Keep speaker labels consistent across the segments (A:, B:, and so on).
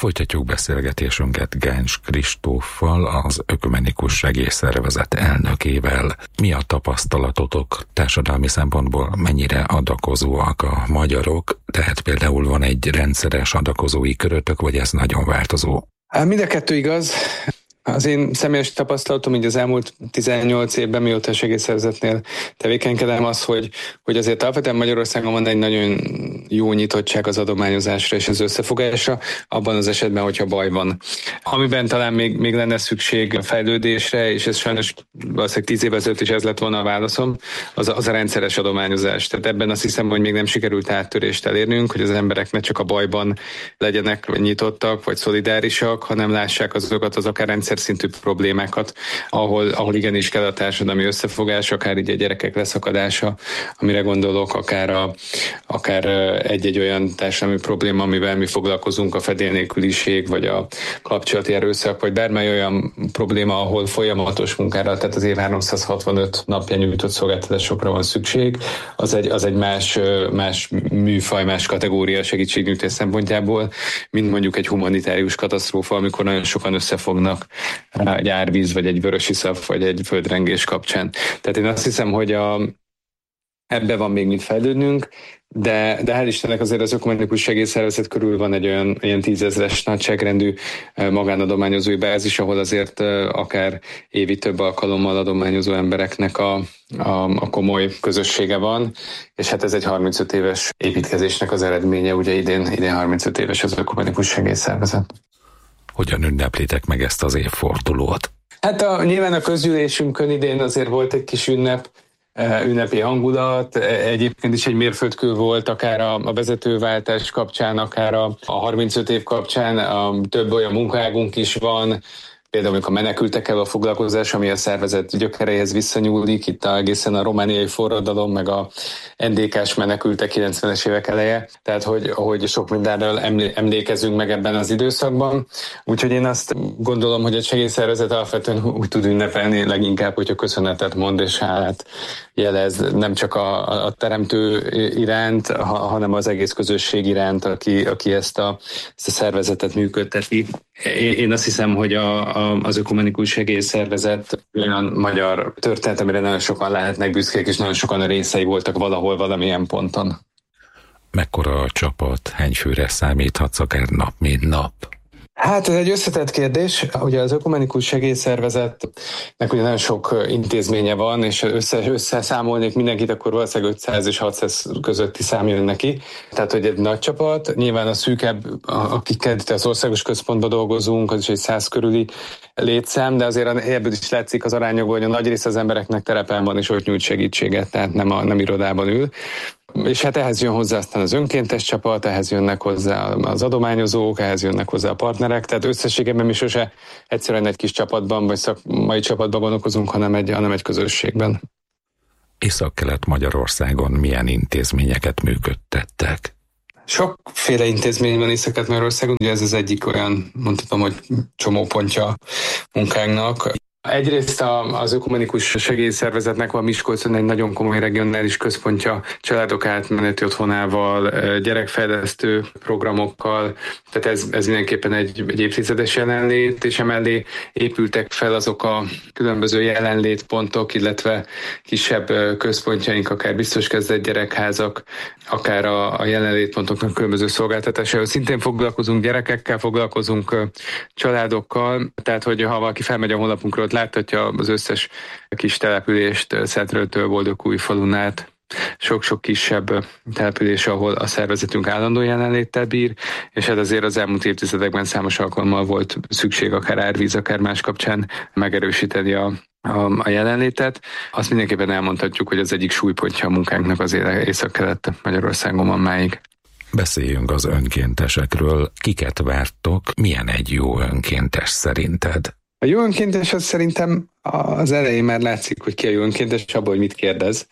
A: Folytatjuk beszélgetésünket Gencs Kristóffal, az Ökumenikus Segélyszervezet elnökével. Mi a tapasztalatotok társadalmi szempontból, mennyire adakozóak a magyarok? Tehát például van egy rendszeres adakozói körötök, vagy ez nagyon változó?
B: Mind a kettő igaz. Az én személyes tapasztalatom így az elmúlt 18 évben, mióta a segélyszervezetnél tevékenykedem, az, hogy azért alapvetően Magyarországon van egy nagyon jó nyitottság az adományozásra és az összefogásra, abban az esetben, hogyha baj van. Amiben talán még lenne szükség a fejlődésre, és ez sajnos valószínűleg 10 évvel ezelőtt is ez lett volna a válaszom, az a rendszeres adományozás. Tehát ebben azt hiszem, hogy még nem sikerült áttörést elérnünk, hogy az emberek ne csak a bajban legyenek nyitottak vagy szolidárisak, hanem lássák azokat az akár rendszer szintű problémákat, ahol igenis kell a társadalmi összefogás, akár így a gyerekek leszakadása, amire gondolok, akár egy-egy olyan társadalmi probléma, amivel mi foglalkozunk, a fedélnélküliség, vagy a kapcsolati erőszak, vagy bármely olyan probléma, ahol folyamatos munkára, tehát az év 365 napja nyújtott szolgáltatásokra van szükség, az egy más műfaj, más kategória segítségnyújtás szempontjából, mint mondjuk egy humanitárius katasztrófa, amikor nagyon sokan összefognak egy árvíz, vagy egy vörösiszap, vagy egy földrengés kapcsán. Tehát én azt hiszem, hogy ebbe van még mit fejlődnünk, de hál' Istennek azért az Ökumenikus Segélyszervezet körül van egy olyan 10 000-es nagyságrendű magánadományozói bázis, ahol azért akár évi több alkalommal adományozó embereknek a komoly közössége van, és hát ez egy 35 éves építkezésnek az eredménye, ugye idén 35 éves az Ökumenikus Segélyszervezet.
A: Hogyan ünneplitek meg ezt az évfordulót?
B: Hát nyilván a közgyűlésünkön idén azért volt egy kis ünnepi hangulat, egyébként is egy mérföldkő volt, akár a vezetőváltás kapcsán, akár a 35 év kapcsán, több olyan munkaágunk is van, például a menekültekkel a foglalkozás, ami a szervezet gyökereihez visszanyúlik, itt egészen a romániai forradalom, meg a NDK-s menekültek 90-es évek eleje, tehát hogy sok mindenről emlékezünk meg ebben az időszakban. Úgyhogy én azt gondolom, hogy a segélyszervezet alapvetően úgy tud ünnepelni leginkább, hogyha köszönetet mond és hálát jelez nem csak a teremtő iránt, hanem az egész közösség iránt, aki ezt a szervezetet működteti. Én azt hiszem, hogy az Ökumenikus Segélyszervezet olyan magyar történet, amire nagyon sokan lehetnek büszkék, és nagyon sokan a részei voltak valahol, valamilyen ponton.
A: Mekkora a csapat, hány főre számíthatsz akár nap, mint nap?
B: Hát ez egy összetett kérdés. Ugye az Ökumenikus Segélyszervezetnek ugye nagyon sok intézménye van, és összeszámolnék mindenkit, akkor valószínűleg 500 és 600 közötti szám jön neki. Tehát, hogy egy nagy csapat, nyilván a szűkebb, akikkel itt az országos központban dolgozunk, az is egy 100 körüli létszám, de azért ebből is látszik az arányokból, hogy a nagy része az embereknek terepen van, és ott nyújt segítséget, tehát nem irodában ül. És hát ehhez jön hozzá aztán az önkéntes csapat, ehhez jönnek hozzá az adományozók, ehhez jönnek hozzá a partnerek, tehát összességében mi sose egyszerűen egy kis csapatban vagy szakmai csapatban gondolkozunk, hanem egy közösségben.
A: Észak-Kelet Magyarországon milyen intézményeket működtettek?
B: Sokféle intézmény van Észak-Kelet Magyarországon, ugye ez az egyik olyan, mondhatom, hogy csomópontja munkánknak. Egyrészt az Ökumenikus Segélyszervezetnek van Miskolcon egy nagyon komoly regionális központja, családok átmeneti otthonával, gyerekfejlesztő programokkal, tehát ez mindenképpen egy évtizedes jelenlét, és emellé épültek fel azok a különböző jelenlétpontok, illetve kisebb központjaink, akár biztos kezdett gyerekházak, akár a jelenlétpontoknak különböző szolgáltatásával. Szintén foglalkozunk gyerekekkel, foglalkozunk családokkal, tehát hogy ha valaki felmegy a honlapunkról, láthatja az összes kis települést, Szentrőtől Boldogújfalun át, sok-sok kisebb település, ahol a szervezetünk állandó jelenléttel bír, és hát azért az elmúlt évtizedekben számos alkalommal volt szükség akár árvíz, akár más kapcsán megerősíteni a jelenlétet. Azt mindenképpen elmondhatjuk, hogy az egyik súlypontja a munkánknak az Észak-Kelet Magyarországon van máig.
A: Beszéljünk az önkéntesekről. Kiket vártok? Milyen egy jó önkéntes szerinted?
B: A jó önkéntes az szerintem Az elején már látszik, hogy ki a jó önkéntes, és abból, hogy mit kérdez,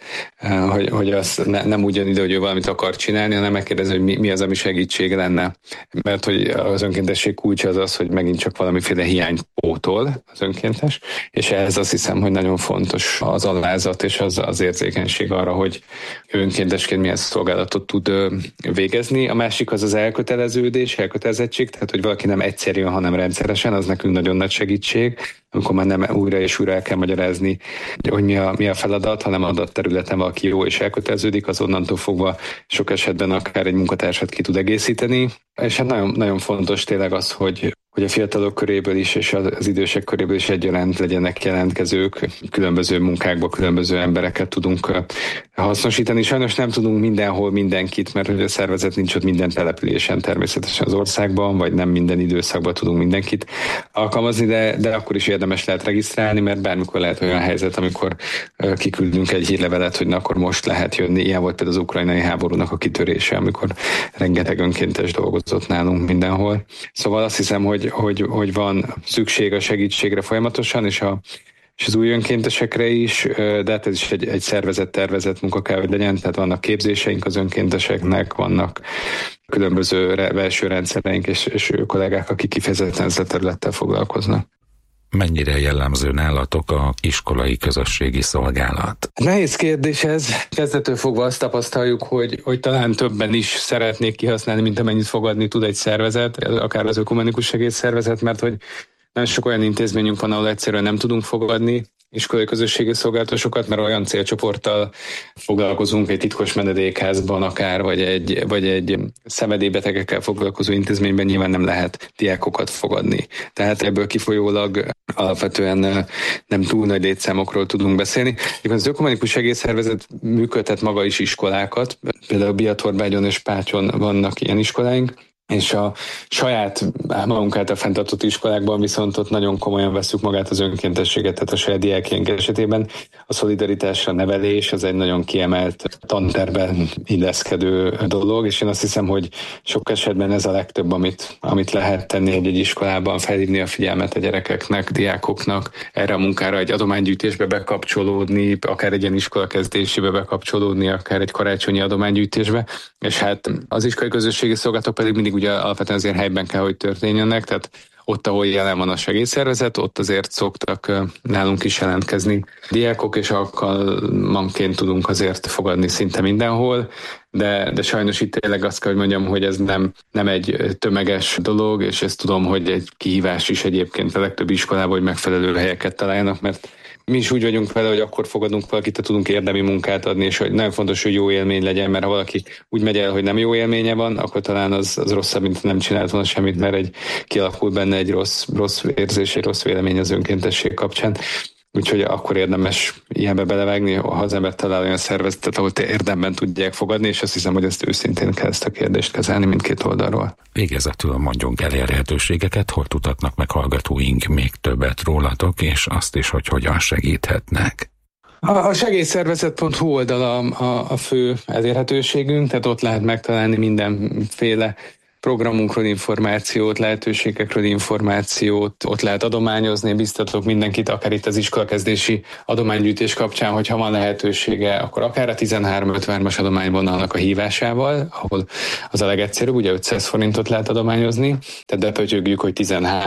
B: hogy az nem úgy jön ide, hogy ő valamit akar csinálni, hanem megkérdez, hogy mi az, ami segítség lenne. Mert hogy az önkéntesség kulcsa az, hogy megint csak valamiféle hiányt pótol az önkéntes, és ehhez azt hiszem, hogy nagyon fontos az alázat és az érzékenység arra, hogy önkéntesként milyen szolgálatot tud végezni. A másik az elköteleződés, elkötelezettség, tehát hogy valaki nem egyszerűen, hanem rendszeresen, az nekünk nagyon nagy segítség, amikor már nem újra és újra el kell magyarázni, hogy mi a feladat, hanem adott területen valaki jó és elköteleződik, az onnantól fogva sok esetben akár egy munkatársat ki tud egészíteni. És hát nagyon, nagyon fontos tényleg az, hogy a fiatalok köréből is és az idősek köréből is egyaránt legyenek jelentkezők, különböző munkákba különböző embereket tudunk hasznosítani. Sajnos nem tudunk mindenhol mindenkit, mert hogy a szervezet nincs ott minden településen természetesen az országban, vagy nem minden időszakban tudunk mindenkit alkalmazni, de akkor is érdemes lehet regisztrálni, mert bármikor lehet olyan helyzet, amikor kiküldünk egy hírlevelet, hogy na, akkor most lehet jönni. Ilyen volt például az ukrajnai háborúnak a kitörése, amikor rengeteg önkéntes dolgozott nálunk mindenhol. Szóval azt hiszem, hogy van szükség a segítségre folyamatosan, és az új önkéntesekre is, de hát ez is egy tervezett munka kell, hogy legyen, tehát vannak képzéseink az önkénteseknek, vannak különböző belső rendszereink és kollégák, akik kifejezetten ezzel a területtel foglalkoznak.
A: Mennyire jellemző nálatok a iskolai közösségi szolgálat?
B: Nehéz kérdés ez. Kezdettől fogva azt tapasztaljuk, hogy talán többen is szeretnék kihasználni, mint amennyit fogadni tud egy szervezet, akár az ökumenikus segélyszervezet, mert hogy nagyon sok olyan intézményünk van, ahol egyszerűen nem tudunk fogadni iskolai közösségi szolgálatosokat, mert olyan célcsoporttal foglalkozunk egy titkos menedékházban akár, vagy egy szenvedélybetegekkel foglalkozó intézményben nyilván nem lehet diákokat fogadni. Tehát ebből kifolyólag alapvetően nem túl nagy létszámokról tudunk beszélni. Az ökumenikus segélyszervezet működtet maga is iskolákat, például Biatorbágyon és Páttyon vannak ilyen iskoláink, és a saját magunk által fenntartott iskolákban viszont ott nagyon komolyan vesszük magát az önkéntességet, tehát a saját diákjaink esetében a szolidaritásra nevelés az egy nagyon kiemelt tantervben illeszkedő dolog, és én azt hiszem, hogy sok esetben ez a legtöbb, amit lehet tenni egy iskolában, felhívni a figyelmet a gyerekeknek, diákoknak, erre a munkára egy adománygyűjtésbe bekapcsolódni, akár egy ilyen iskola kezdésébe bekapcsolódni, akár egy karácsonyi adománygyűjtésbe, és hát az iskolai közösségi szolgálatok pedig mindig ugye alapvetően azért helyben kell, hogy történjenek, tehát ott, ahol jelen van a segélyszervezet, ott azért szoktak nálunk is jelentkezni diákok, és alkalmanként tudunk azért fogadni szinte mindenhol, de sajnos itt tényleg azt kell, hogy mondjam, hogy ez nem egy tömeges dolog, és ezt tudom, hogy egy kihívás is egyébként a legtöbb iskolában, hogy megfelelő helyeket találjanak, mert mi is úgy vagyunk vele, hogy akkor fogadunk valakit, tudunk érdemi munkát adni, és hogy nagyon fontos, hogy jó élmény legyen, mert ha valaki úgy megy el, hogy nem jó élménye van, akkor talán az rosszabb, mint nem csinált volna semmit, mert kialakul benne egy rossz érzés, egy rossz vélemény az önkéntesség kapcsán. Úgyhogy akkor érdemes ilyenbe belevágni, ha az ember talál olyan szervezetet, ahol érdemben tudják fogadni, és azt hiszem, hogy ezt őszintén kell ezt a kérdést kezelni mindkét oldalról.
A: Végezetül mondjunk elérhetőségeket, hol tudhatnak meg hallgatóink még többet rólatok, és azt is, hogy hogyan segíthetnek.
B: A segélyszervezet.hu oldala a fő elérhetőségünk, tehát ott lehet megtalálni mindenféle programunkról információt, lehetőségekről információt, ott lehet adományozni, biztatok mindenkit, akár itt az iskolakezdési adománygyűjtés kapcsán, hogyha van lehetősége, akkor akár a 1353-as adományvonalnak a hívásával, ahol az a legegyszerűbb, ugye 500 forintot lehet adományozni, tehát bepötyögjük, hogy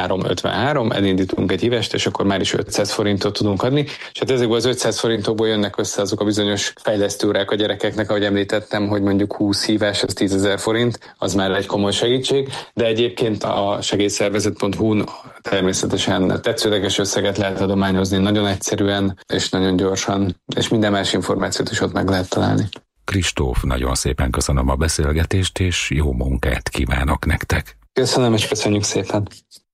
B: 1353, elindítunk egy hívást, és akkor már is 500 forintot tudunk adni, és hát ezekből az 500 forintokból jönnek össze azok a bizonyos fejlesztőórák a gyerekeknek, ahogy említettem, hogy mondjuk 20 hívás, az 10 000 forint, az már egy komoly segítség, de egyébként a segélyszervezet.hu-n természetesen tetszőleges összeget lehet adományozni nagyon egyszerűen és nagyon gyorsan, és minden más információt is ott meg lehet találni.
A: Kristóf, nagyon szépen köszönöm a beszélgetést, és jó munkát kívánok nektek!
B: Köszönöm, és köszönjük szépen!